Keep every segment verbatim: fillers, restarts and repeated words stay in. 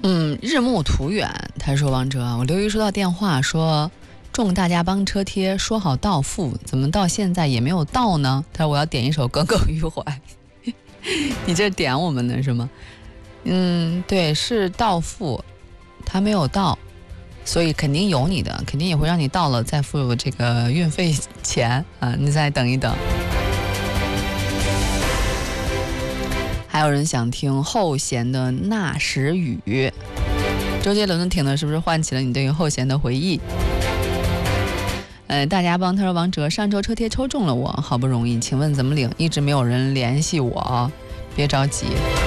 嗯，日暮途远，他说王哲，我刘姨收到电话说中大家帮车贴，说好到付，怎么到现在也没有到呢？他说我要点一首《耿耿于怀》，你这点我们呢是吗？嗯，对，是到付，他没有到，所以肯定有你的，肯定也会让你到了再付这个运费钱啊，你再等一等。还有人想听后弦的《那时雨》，周杰伦的听的是不是唤起了你对于后弦的回忆？呃，大家帮他说王哲，上周车贴抽中了我，好不容易，请问怎么领？一直没有人联系我，别着急。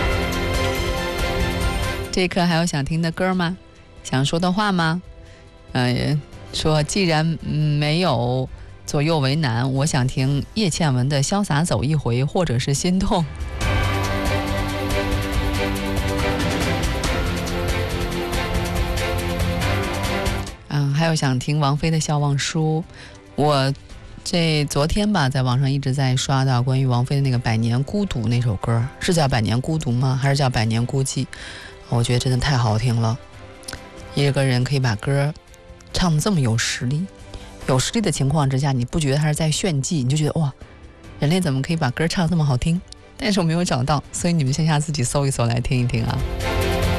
这一刻还有想听的歌吗？想说的话吗？呃，说既然没有左右为难，我想听叶倩文的《潇洒走一回》，或者是《心动》。嗯，还有想听王菲的《笑忘书》。我这昨天吧，在网上一直在刷到关于王菲的那个《百年孤独》那首歌，是叫《百年孤独》吗？还是叫《百年孤寂》？我觉得真的太好听了。一个人可以把歌唱得这么有实力，有实力的情况之下，你不觉得他是在炫技，你就觉得哇，人类怎么可以把歌唱得这么好听？但是我没有找到，所以你们线下自己搜一搜来听一听啊。